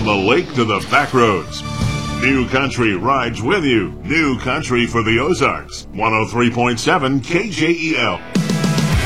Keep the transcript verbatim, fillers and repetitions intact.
the lake to the back roads. New Country rides with you. New Country for the Ozarks. one oh three point seven K J E L.